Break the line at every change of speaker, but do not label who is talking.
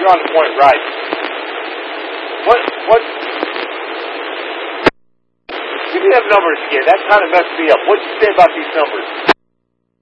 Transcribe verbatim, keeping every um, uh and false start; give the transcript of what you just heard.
you're on the point right. What, what, give me them numbers again. That kind of messed me up. What did you say about these numbers?